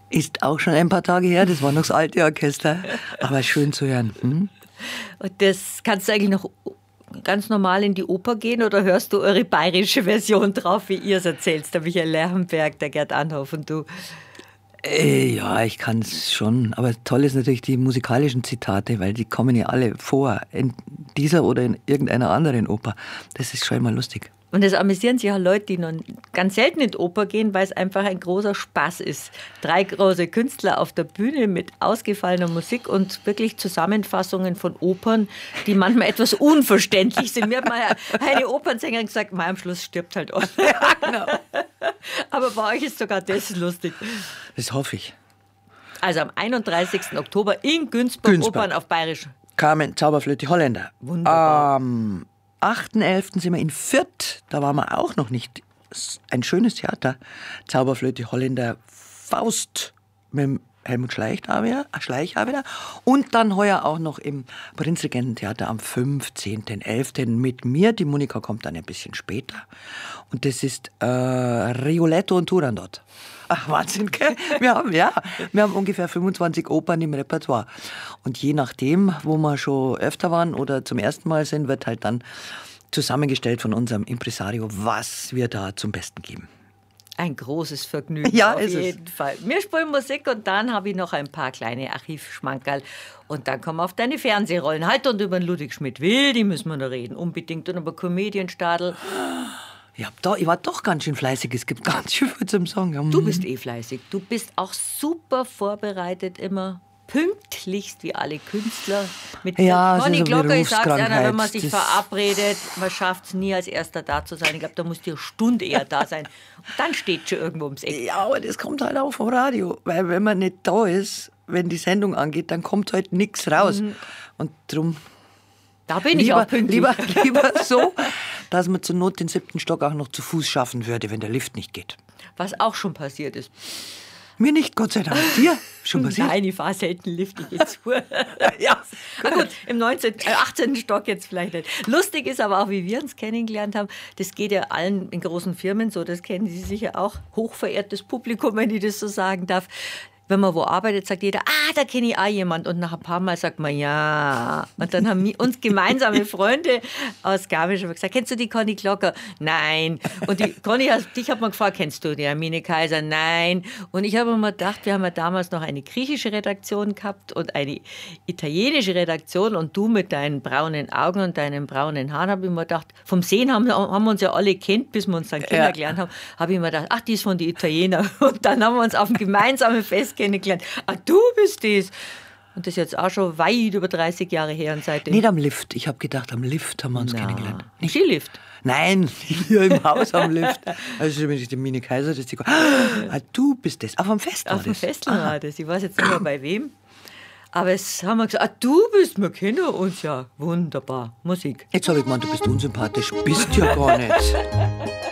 Ist auch schon ein paar Tage her, das war noch das alte Orchester, aber schön zu hören. Und das kannst du eigentlich noch ganz normal in die Oper gehen oder hörst du eure bayerische Version drauf, wie ihr es erzählt, der Michael Lerchenberg, der Gerd Anhoff und du? Ja, ich kann es schon, aber toll ist natürlich die musikalischen Zitate, weil die kommen ja alle vor, in dieser oder in irgendeiner anderen Oper. Das ist schon immer lustig. Und es amüsieren sich auch Leute, die noch ganz selten in die Oper gehen, weil es einfach ein großer Spaß ist. 3 große Künstler auf der Bühne mit ausgefallener Musik und wirklich Zusammenfassungen von Opern, die manchmal etwas unverständlich sind. Mir hat mal eine Opernsängerin gesagt, mal am Schluss stirbt halt alles. Ja, genau. Aber bei euch ist sogar das lustig. Das hoffe ich. Also am 31. Oktober in Günzburg. Opern auf Bayerisch. Carmen, Zauberflöte, Holländer. Wunderbar. 8.11. sind wir in Fürth, da waren wir auch noch nicht. Ein schönes Theater. Zauberflöte, Holländer, Faust mit dem Helmut Schleich auch wieder. Und dann heuer auch noch im Prinzregententheater am 15.11. mit mir. Die Monika kommt dann ein bisschen später. Und das ist Rigoletto und Turandot. Ach, Wahnsinn, gell? Wir haben ungefähr 25 Opern im Repertoire. Und je nachdem, wo wir schon öfter waren oder zum ersten Mal sind, wird halt dann zusammengestellt von unserem Impresario, was wir da zum Besten geben. Ein großes Vergnügen, ja, auf jeden Fall. Wir spielen Musik und dann habe ich noch ein paar kleine Archivschmankerl. Und dann kommen wir auf deine Fernsehrollen. Halt, und über den Ludwig Schmidt-Will, die müssen wir noch reden. Unbedingt. Und über Komödienstadel. Ich war doch ganz schön fleißig. Es gibt ganz schön viel zum Sagen. Du bist fleißig. Du bist auch super vorbereitet immer. Pünktlichst wie alle Künstler. Mit Conny Glocker, ich sag's einer, wenn man sich verabredet, man schafft es nie als Erster da zu sein. Ich glaube, da muss die eine Stunde eher da sein. Und dann steht schon irgendwo ums Eck. Ja, aber das kommt halt auch vom Radio. Weil wenn man nicht da ist, wenn die Sendung angeht, dann kommt halt nichts raus. Und drum... Da bin ich auch pünktlich. Lieber so, dass man zur Not den 7. Stock auch noch zu Fuß schaffen würde, wenn der Lift nicht geht. Was auch schon passiert ist. Mir nicht, Gott sei Dank. Dir schon passiert? Nein, ich fahre selten Lift, ich gehe zu. Ja, gut, im 18. Stock jetzt vielleicht nicht. Lustig ist aber auch, wie wir uns kennengelernt haben, das geht ja allen in großen Firmen so, das kennen Sie sicher auch, hochverehrtes Publikum, wenn ich das so sagen darf. Wenn man wo arbeitet, sagt jeder, da kenne ich auch jemand. Und nach ein paar Mal sagt man, ja. Und dann haben uns gemeinsame Freunde aus Garmisch gesagt, kennst du die Conny Glocker? Nein. Und die Conny, dich hat man gefragt, kennst du die Hermine Kaiser? Nein. Und ich habe mir gedacht, wir haben ja damals noch eine griechische Redaktion gehabt und eine italienische Redaktion. Und du mit deinen braunen Augen und deinen braunen Haaren, habe ich mir gedacht, vom Sehen haben wir uns ja alle kennt, bis wir uns dann kennengelernt haben, habe ich mir gedacht, die ist von den Italienern. Und dann haben wir uns auf ein gemeinsames Fest kennengelernt. Du bist das. Und das ist jetzt auch schon weit über 30 Jahre her. Und seitdem nicht am Lift. Ich habe gedacht, am Lift haben wir uns kennengelernt. Nicht Skilift? Nein, hier im Haus am Lift. Also bin ich die Mine Kaiser, das die du bist das. Auf dem Fest war das. Auf dem Fest war das. Ich weiß jetzt nicht mehr bei wem. Aber es haben wir gesagt, du bist, wir kennen uns ja. Wunderbar. Musik. Jetzt habe ich gemeint, du bist unsympathisch. Bist ja gar nicht.